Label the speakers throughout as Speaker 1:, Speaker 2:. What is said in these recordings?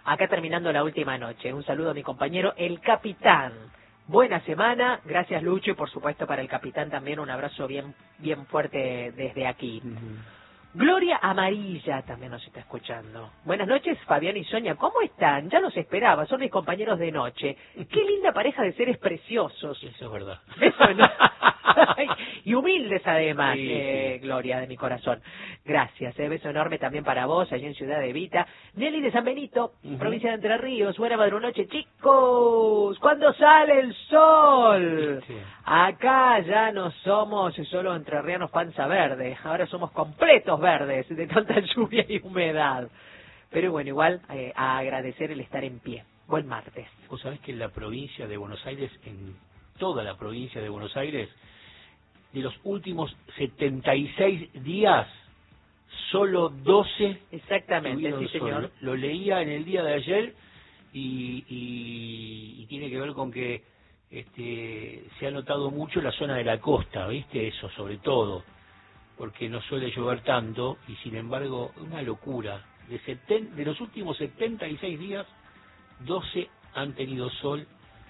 Speaker 1: acá terminando la última noche. Un saludo a mi compañero, el capitán. Buena semana, gracias Lucho, y por supuesto para el capitán también un abrazo bien fuerte desde aquí. Gloria Amarilla también nos está escuchando. Buenas noches, Fabián y Sonia, ¿cómo están? Ya los esperaba, son mis compañeros de noche. Qué linda pareja de seres preciosos.
Speaker 2: Eso es verdad.
Speaker 1: Eso no. Y humildes además,
Speaker 2: sí.
Speaker 1: Gloria, de mi corazón. Gracias, beso enorme también para vos, allí en Ciudad de Evita. Nelly de San Benito, provincia de Entre Ríos. Buena madrunoche, chicos. ¿Cuándo sale el sol?
Speaker 2: Sí.
Speaker 1: Acá ya no somos solo entrerrianos panza verde, ahora somos completos verdes de tanta lluvia y humedad. Pero bueno, igual a agradecer el estar en pie. Buen martes.
Speaker 2: Vos sabés que en la provincia de Buenos Aires, en toda la provincia de Buenos Aires, de los últimos 76 días, solo 12
Speaker 1: exactamente, sí señor.
Speaker 2: Lo leía en el día de ayer y tiene que ver con que se ha notado mucho la zona de la costa, ¿viste? Eso sobre todo, porque no suele llover tanto y sin embargo una locura. De los últimos 76 días, 12 han tenido sol,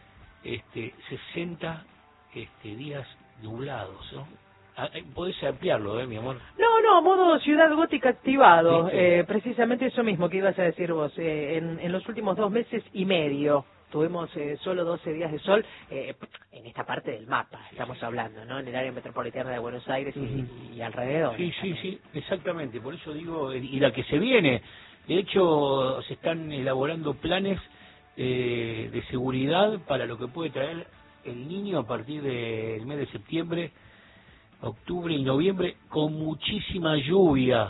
Speaker 2: 60 días nublados, ¿no? Podés ampliarlo, mi amor.
Speaker 1: No, modo ciudad gótica activado,
Speaker 2: sí.
Speaker 1: Precisamente eso mismo que ibas a decir vos. En los últimos 2 meses y medio tuvimos solo 12 días de sol, en esta parte del mapa estamos hablando, ¿no? En el área metropolitana de Buenos Aires y alrededor.
Speaker 2: Sí, exactamente, por eso digo, y la que se viene. De hecho, se están elaborando planes de seguridad para lo que puede traer el Niño a partir del mes de septiembre, octubre y noviembre, con muchísima lluvia,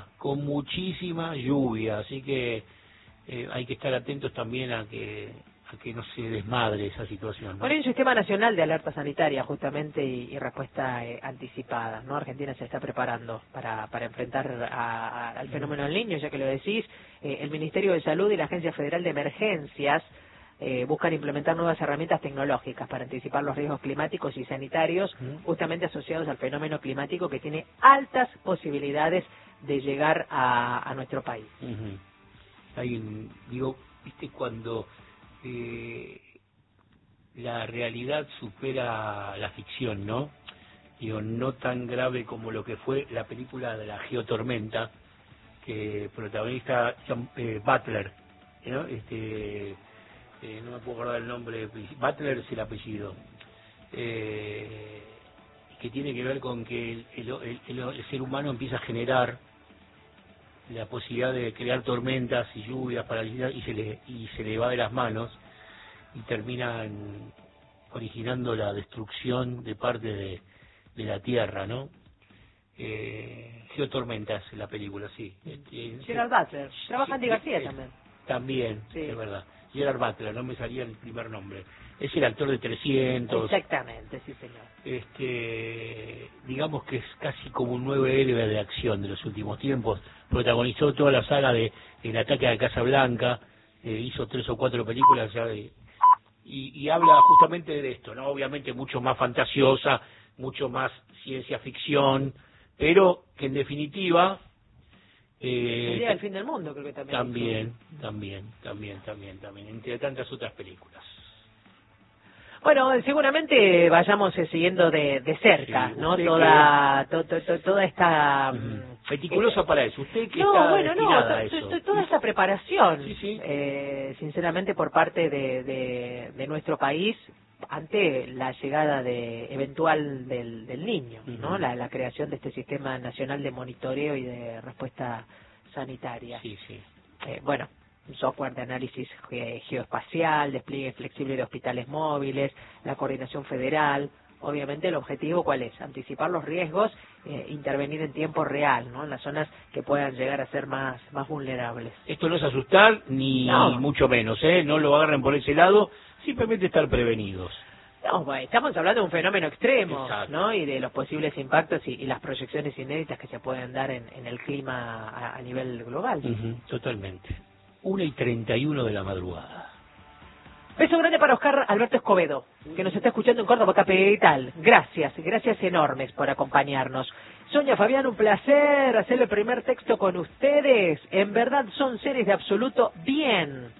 Speaker 2: así que hay que estar atentos también a que no se desmadre esa situación, ¿no?
Speaker 1: Bueno, hay un sistema nacional de alerta sanitaria justamente y respuesta anticipada, ¿no? Argentina se está preparando para enfrentar al fenómeno del Niño, ya que lo decís. El Ministerio de Salud y la Agencia Federal de Emergencias buscan implementar nuevas herramientas tecnológicas para anticipar los riesgos climáticos y sanitarios justamente asociados al fenómeno climático que tiene altas posibilidades de llegar a nuestro país.
Speaker 2: Viste, cuando la realidad supera la ficción, ¿no? No tan grave como lo que fue la película de la Geotormenta, que protagonista Butler, ¿no? No me puedo acordar el nombre, Butler es el apellido, que tiene que ver con que el ser humano empieza a generar la posibilidad de crear tormentas y lluvias paralizadas y se le va de las manos y termina originando la destrucción de parte de la Tierra, ¿no? Geotormentas la película, sí.
Speaker 1: Gerard Butler, trabaja Andy García también.
Speaker 2: También, sí. Es verdad. Gerard Butler, no me salía el primer nombre. Es el actor de 300.
Speaker 1: Exactamente, sí señor.
Speaker 2: Digamos que es casi como un nuevo héroe de acción de los últimos tiempos. Protagonizó toda la saga de El ataque a la Casa Blanca, hizo 3 o 4 películas ya y habla justamente de esto, ¿no? Obviamente mucho más fantasiosa, mucho más ciencia ficción, pero que en definitiva
Speaker 1: el día del fin del mundo creo que también.
Speaker 2: También, entre tantas otras películas.
Speaker 1: Bueno, seguramente vayamos siguiendo de cerca,
Speaker 2: sí,
Speaker 1: ¿no? Toda esta
Speaker 2: meticulosa para eso. Usted que está destinada a eso.
Speaker 1: Toda esta preparación,
Speaker 2: sí.
Speaker 1: Sinceramente por parte de nuestro país ante la llegada eventual del Niño, ¿no? La creación de este sistema nacional de monitoreo y de respuesta sanitaria.
Speaker 2: Sí.
Speaker 1: Bueno, un software de análisis geoespacial, despliegue flexible de hospitales móviles, la coordinación federal. Obviamente el objetivo, ¿cuál es? Anticipar los riesgos, intervenir en tiempo real, ¿no? En las zonas que puedan llegar a ser más vulnerables.
Speaker 2: Esto no es asustar, ni mucho menos, no lo agarren por ese lado, simplemente estar prevenidos.
Speaker 1: No, bueno, estamos hablando de un fenómeno extremo,
Speaker 2: exacto,
Speaker 1: ¿no? Y de los posibles impactos y las proyecciones inéditas que se pueden dar en el clima a nivel global.
Speaker 2: Totalmente. 1:31 de la madrugada.
Speaker 1: Beso grande para Oscar Alberto Escobedo, que nos está escuchando en Córdoba Capital. Gracias enormes por acompañarnos. Sonia, Fabián, un placer hacer el primer texto con ustedes. En verdad son seres de absoluto bien.